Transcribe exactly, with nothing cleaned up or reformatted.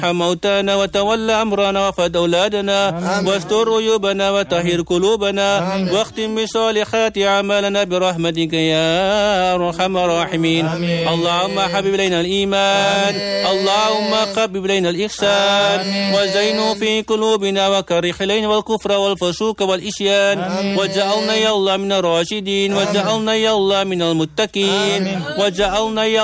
موتانا وتولى أمرنا وفد أولادنا واستر عيوبنا وطهر قلوبنا واختم بصالحات أعمالنا برحمتك يا أرحم الراحمين. اللهم حبب إلينا الإيمان، اللهم حبب إلينا الإحسان وزينه في قلوبنا وكره إلينا والكفر والفسوق والإسيان وجعلنا يا الله من الراشدين وجعلنا يا الله من المتقين وجعلنا يا